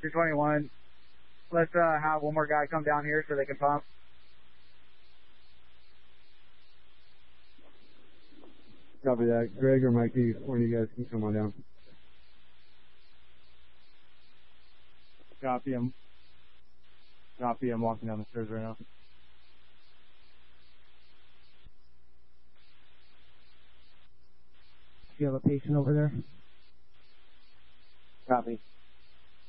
221. Let's have one more guy come down here so they can pump. Copy that. Greg or Mikey, one of you guys can come on down. Copy him. Copy, I'm walking down the stairs right now. Do you have a patient over there? Copy.